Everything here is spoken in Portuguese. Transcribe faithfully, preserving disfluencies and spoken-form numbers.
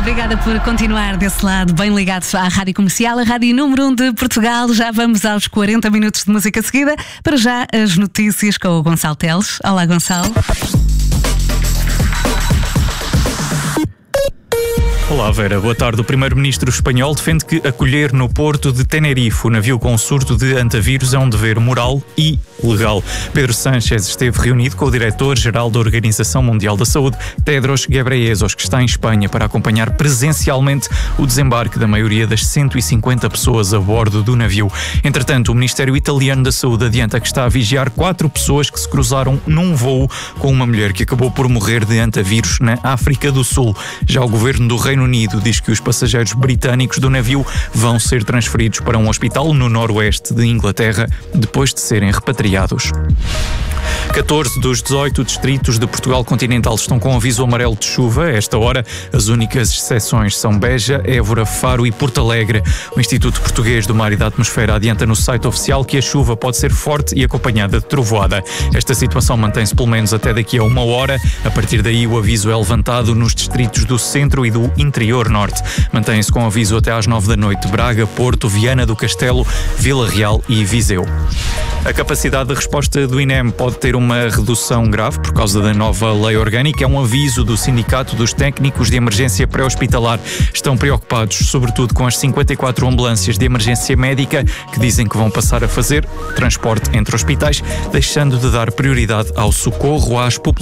Obrigada por continuar desse lado, bem ligado à Rádio Comercial, a Rádio Número um de Portugal. Já vamos aos quarenta minutos de música seguida. Para já, as notícias com o Gonçalo Teles. Olá, Gonçalo. Olá, Vera. Boa tarde. O primeiro-ministro espanhol defende que acolher no porto de Tenerife o navio com surto de antavírus é um dever moral e legal. Pedro Sánchez esteve reunido com o diretor-geral da Organização Mundial da Saúde, Tedros Ghebreyesus, que está em Espanha para acompanhar presencialmente o desembarque da maioria das cento e cinquenta pessoas a bordo do navio. Entretanto, o Ministério Italiano da Saúde adianta que está a vigiar quatro pessoas que se cruzaram num voo com uma mulher que acabou por morrer de antavírus na África do Sul. Já o governo do Reino Unido diz que os passageiros britânicos do navio vão ser transferidos para um hospital no noroeste de Inglaterra depois de serem repatriados. catorze dos dezoito distritos de Portugal continental estão com aviso amarelo de chuva. A esta hora, as únicas exceções são Beja, Évora, Faro e Porto Alegre. O Instituto Português do Mar e da Atmosfera adianta no site oficial que a chuva pode ser forte e acompanhada de trovoada. Esta situação mantém-se pelo menos até daqui a uma hora. A partir daí, o aviso é levantado nos distritos do centro e do interior norte. Mantém-se com aviso até às nove da noite Braga, Porto, Viana do Castelo, Vila Real e Viseu. A capacidade de resposta do INEM pode ter uma redução grave por causa da nova lei orgânica. É um aviso do Sindicato dos Técnicos de Emergência Pré-Hospitalar. Estão preocupados, sobretudo, com as cinquenta e quatro ambulâncias de emergência médica que dizem que vão passar a fazer transporte entre hospitais, deixando de dar prioridade ao socorro às populações